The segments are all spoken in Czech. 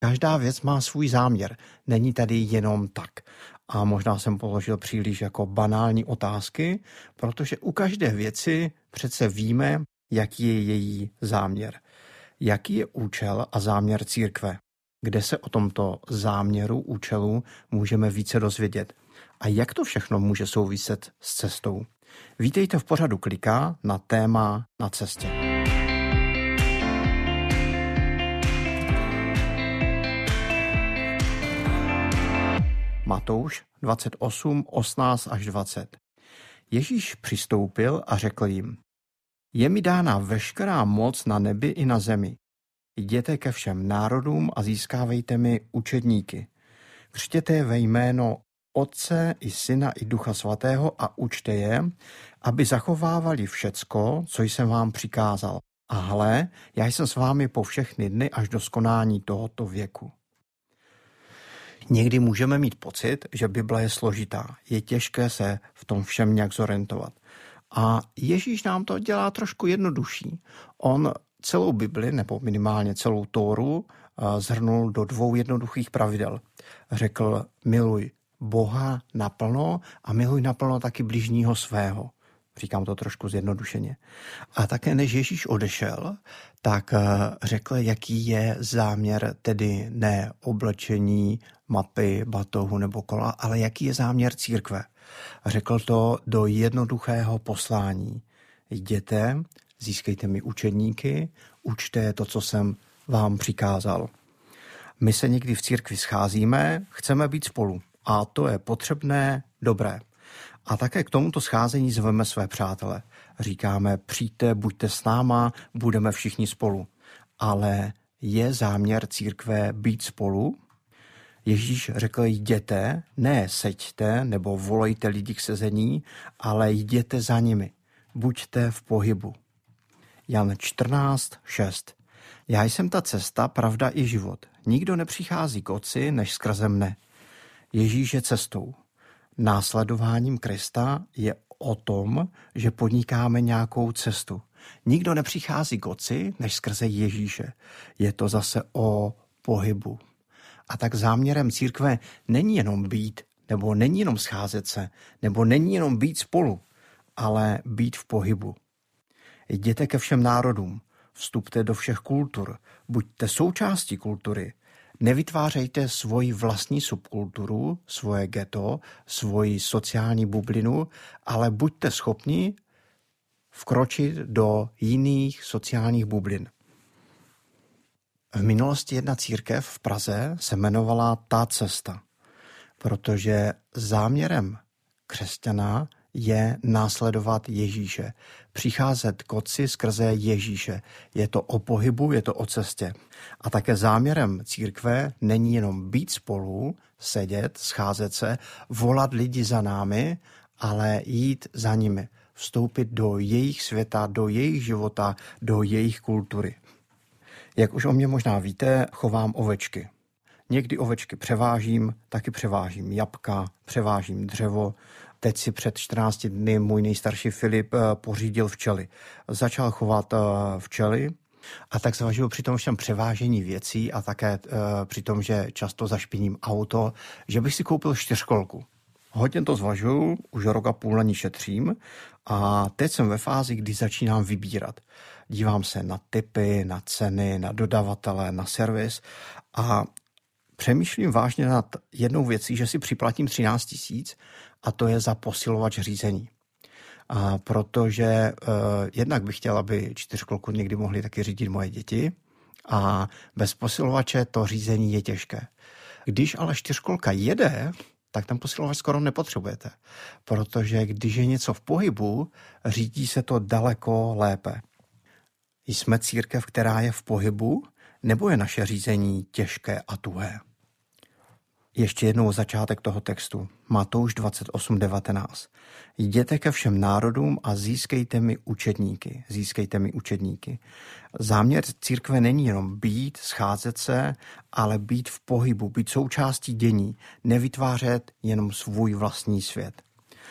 Každá věc má svůj záměr, není tady jenom tak. A možná jsem položil příliš jako banální otázky, protože u každé věci přece víme, jaký je její záměr. Jaký je účel a záměr církve? Kde se o tomto záměru, účelu můžeme více dozvědět? A jak to všechno může souviset s cestou? Vítejte v pořadu Klika na téma Na cestě. Matouš 28, 18 až 20. Ježíš přistoupil a řekl jim: Je mi dána veškerá moc na nebi i na zemi. Jděte ke všem národům a získávejte mi učedníky. Křtěte je ve jméno Otce i Syna i Ducha Svatého a učte je, aby zachovávali všecko, co jsem vám přikázal. A hle, já jsem s vámi po všechny dny až do skonání tohoto věku. Někdy můžeme mít pocit, že Bible je složitá, je těžké se v tom všem nějak zorientovat. A Ježíš nám to dělá trošku jednodušší. On celou Bibli, nebo minimálně celou Tóru, zhrnul do 2 jednoduchých pravidel. Řekl: miluj Boha naplno a miluj naplno taky bližního svého. Říkám to trošku zjednodušeně. A také než Ježíš odešel, tak řekl, jaký je záměr, tedy ne oblečení, mapy, batohu nebo kola, ale jaký je záměr církve. Řekl to do jednoduchého poslání. Jděte, získejte mi učedníky, učte to, co jsem vám přikázal. My se někdy v církvi scházíme, chceme být spolu a to je potřebné, dobré. A také k tomuto scházení zveme své přátele. Říkáme: přijďte, buďte s náma, budeme všichni spolu. Ale je záměr církve být spolu? Ježíš řekl: jděte, ne seďte nebo volejte lidi k sezení, ale jděte za nimi. Buďte v pohybu. Jan 14, 6. Já jsem ta cesta, pravda i život. Nikdo nepřichází k Otci než skrze mne. Ježíš je cestou. Následováním Krista je o tom, že podnikáme nějakou cestu. Nikdo nepřichází k Otci než skrze Ježíše. Je to zase o pohybu. A tak záměrem církve není jenom být, nebo není jenom scházet se, nebo není jenom být spolu, ale být v pohybu. Jděte ke všem národům, vstupte do všech kultur, buďte součástí kultury. Nevytvářejte svoji vlastní subkulturu, svoje ghetto, svoji sociální bublinu, ale buďte schopni vkročit do jiných sociálních bublin. V minulosti jedna církev v Praze se jmenovala Ta cesta, protože záměrem křesťana je následovat Ježíše, přicházet k Otci skrze Ježíše. Je to o pohybu, je to o cestě. A také záměrem církve není jenom být spolu, sedět, scházet se, volat lidi za námi, ale jít za nimi, vstoupit do jejich světa, do jejich života, do jejich kultury. Jak už o mě možná víte, chovám ovečky. Někdy ovečky převážím, taky převážím jabka, převážím dřevo. Teď si před 14 dny můj nejstarší Filip pořídil včely. Začal chovat včely a tak zvažuji při tom všem převážení věcí a také při tom, že často zašpiním auto, že bych si koupil 4kolku. Hodně to zvažuju, už rok a půl na ní šetřím a teď jsem ve fázi, kdy začínám vybírat. Dívám se na tipy, na ceny, na dodavatele, na servis a přemýšlím vážně nad jednou věcí, že si připlatím 13 000 a to je za posilovač řízení. Protože jednak bych chtěl, aby 4kolku někdy mohly taky řídit moje děti a bez posilovače to řízení je těžké. Když ale 4kolka jede, tak ten posilovač skoro nepotřebujete, protože když je něco v pohybu, řídí se to daleko lépe. Jsme církev, která je v pohybu, nebo je naše řízení těžké a tuhé? Ještě jednou začátek toho textu. Matouš 28:19. Jděte ke všem národům a získejte mi učedníky. Získejte mi učedníky. Záměr církve není jenom být, scházet se, ale být v pohybu, být součástí dění, nevytvářet jenom svůj vlastní svět.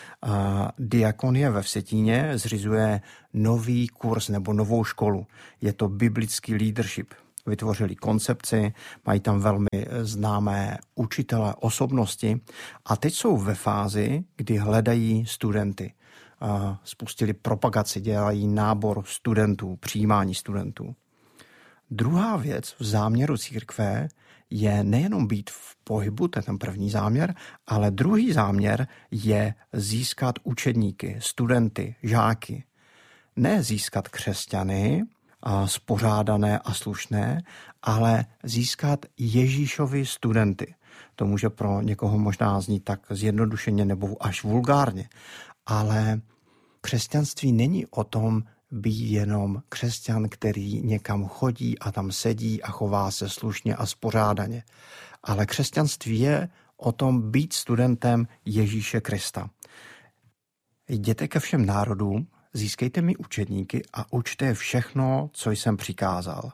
Diakonie ve Vsetíně zřizuje nový kurz nebo novou školu. Je to biblický leadership. vytvořili koncepci, mají tam velmi známé učitele, osobnosti a teď jsou ve fázi, kdy hledají studenty. Spustili propagaci, dělají nábor studentů, přijímání studentů. Druhá věc v záměru církve je nejenom být v pohybu, to je ten první záměr, ale druhý záměr je získat učedníky, studenty, žáky. Ne získat křesťany, spořádané a slušné, ale získat Ježíšovi studenty. To může pro někoho možná znít tak zjednodušeně nebo až vulgárně, ale křesťanství není o tom být jenom křesťan, který někam chodí a tam sedí a chová se slušně a spořádaně. Ale křesťanství je o tom být studentem Ježíše Krista. Jděte ke všem národům, získejte mi učedníky a učte všechno, co jsem přikázal.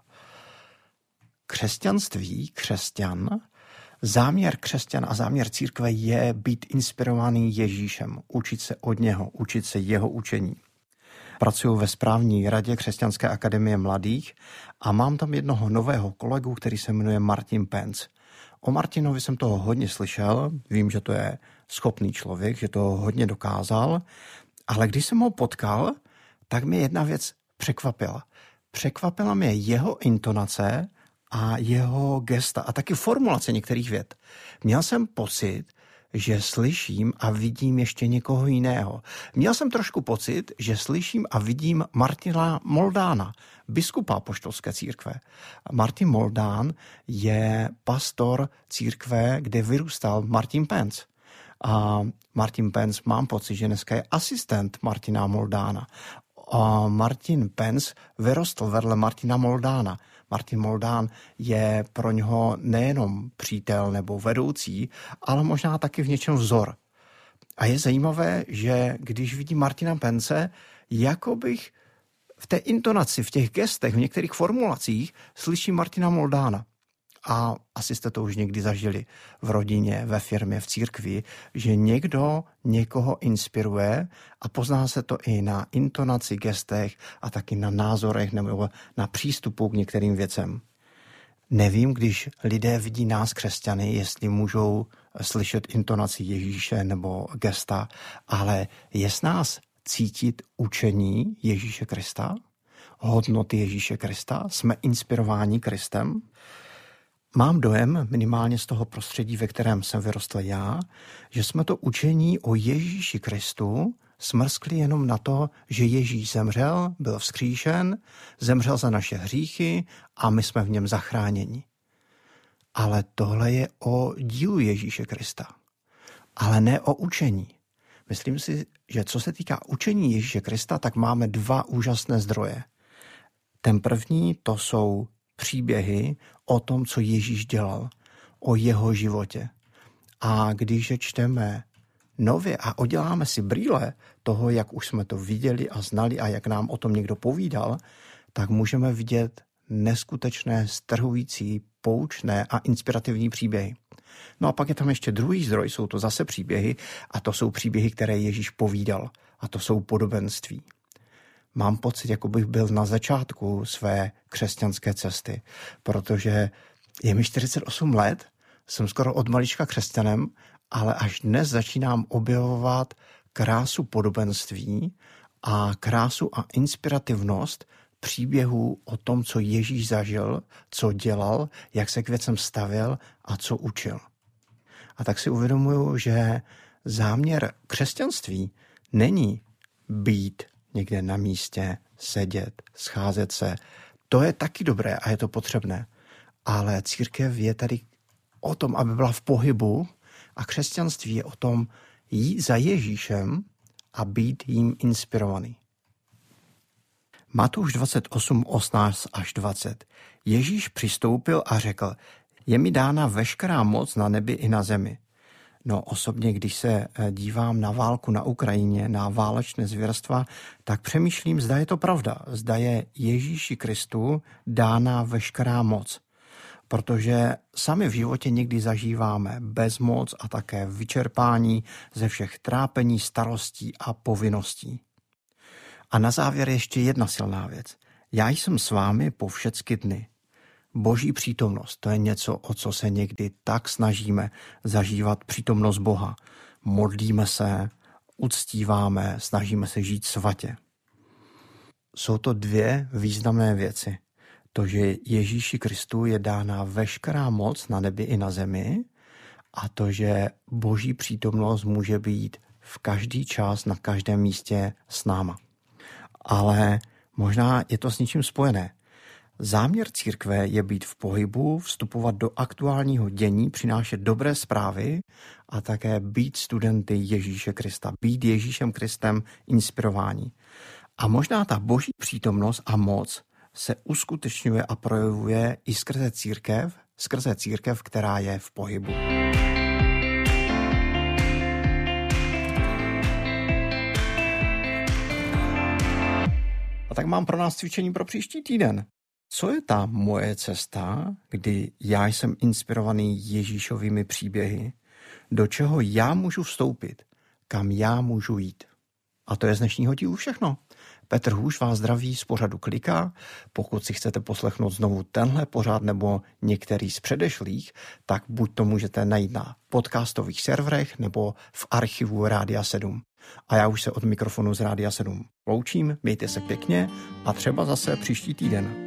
Křesťanství, křesťan, záměr křesťan a záměr církve je být inspirovaný Ježíšem, učit se od něho, učit se jeho učení. Pracuji ve správní radě Křesťanské akademie mladých a mám tam jednoho nového kolegu, který se jmenuje Martin Pence. O Martinovi jsem toho hodně slyšel, vím, že to je schopný člověk, že to hodně dokázal, ale když jsem ho potkal, tak mě jedna věc překvapila. Překvapila mě jeho intonace a jeho gesta a taky formulace některých vět. Měl jsem pocit, že slyším a vidím ještě někoho jiného. Měl jsem trošku pocit, že slyším a vidím Martina Moldána, biskupa apoštolské církve. Martin Moldán je pastor církve, kde vyrůstal Martin Pence. A Martin Pence, mám pocit, že dneska je asistent Martina Moldána. A Martin Pence vyrostl vedle Martina Moldána. Martin Moldán je pro něho nejenom přítel nebo vedoucí, ale možná taky v něčem vzor. A je zajímavé, že když vidím Martina Pence, jako bych v té intonaci, v těch gestech, v některých formulacích slyším Martina Moldána. A asi jste to už někdy zažili v rodině, ve firmě, v církvi, že někdo někoho inspiruje a pozná se to i na intonaci, gestech a taky na názorech nebo na přístupu k některým věcem. Nevím, když lidé vidí nás křesťany, jestli můžou slyšet intonaci Ježíše nebo gesta, ale je z nás cítit učení Ježíše Krista, hodnoty Ježíše Krista, jsme inspirováni Kristem. Mám dojem, minimálně z toho prostředí, ve kterém jsem vyrostl já, že jsme to učení o Ježíši Kristu smrskli jenom na to, že Ježíš zemřel, byl vzkříšen, zemřel za naše hříchy a my jsme v něm zachráněni. Ale tohle je o dílu Ježíše Krista, ale ne o učení. Myslím si, že co se týká učení Ježíše Krista, tak máme dva úžasné zdroje. Ten první to jsou příběhy o tom, co Ježíš dělal, o jeho životě. A když je čteme nově a oděláme si brýle toho, jak už jsme to viděli a znali a jak nám o tom někdo povídal, tak můžeme vidět neskutečné, strhující, poučné a inspirativní příběhy. No a pak je tam ještě druhý zdroj, jsou to zase příběhy a to jsou příběhy, které Ježíš povídal a to jsou podobenství. Mám pocit, jako bych byl na začátku své křesťanské cesty, protože je mi 48 let, jsem skoro od malička křesťanem, ale až dnes začínám objevovat krásu podobenství a krásu a inspirativnost příběhů o tom, co Ježíš zažil, co dělal, jak se k věcem stavěl a co učil. A tak si uvědomuju, že záměr křesťanství není být někde na místě, sedět, scházet se. To je taky dobré a je to potřebné. Ale církev je tady o tom, aby byla v pohybu a křesťanství je o tom jít za Ježíšem a být jím inspirovaný. Matouš 28, 18 až 20. Ježíš přistoupil a řekl, je mi dána veškerá moc na nebi i na zemi. No osobně, když se dívám na válku na Ukrajině, na válečné zvěrstva, tak přemýšlím, zda je to pravda. Zda je Ježíši Kristu dána veškerá moc. Protože sami v životě někdy zažíváme bezmoc a také vyčerpání ze všech trápení, starostí a povinností. A na závěr ještě jedna silná věc. Já jsem s vámi po všechny dny. Boží přítomnost, to je něco, o co se někdy tak snažíme zažívat přítomnost Boha. Modlíme se, uctíváme, snažíme se žít svatě. Jsou to dvě významné věci. To, že Ježíši Kristu je dána veškerá moc na nebi i na zemi a to, že Boží přítomnost může být v každý čas, na každém místě s náma. Ale možná je to s něčím spojené. Záměr církve je být v pohybu, vstupovat do aktuálního dění, přinášet dobré zprávy a také být studenty Ježíše Krista, být Ježíšem Kristem inspirováni. A možná ta Boží přítomnost a moc se uskutečňuje a projevuje i skrze církev, která je v pohybu. A tak mám pro nás cvičení pro příští týden. Co je ta moje cesta, kdy já jsem inspirovaný Ježíšovými příběhy, do čeho já můžu vstoupit, kam já můžu jít? A to je z dnešního dílu všechno. Petr Hůš vás zdraví z pořadu Klika. Pokud si chcete poslechnout znovu tenhle pořad nebo některý z předešlých, tak buď to můžete najít na podcastových serverech nebo v archivu Rádia 7. A já už se od mikrofonu z Rádia 7 loučím, mějte se pěkně a třeba zase příští týden.